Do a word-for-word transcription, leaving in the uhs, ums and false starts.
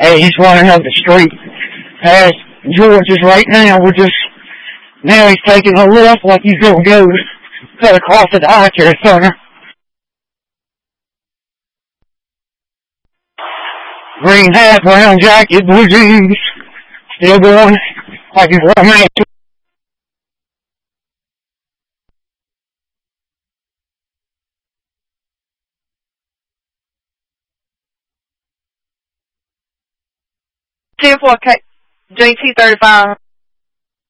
Hey, he's running up the street past George's right now. We're just, now he's taking a left like he's going to go cut across at the eye care center. Green hat, brown jacket, blue jeans. Still going like he's running out. ten four K J T thirty-five.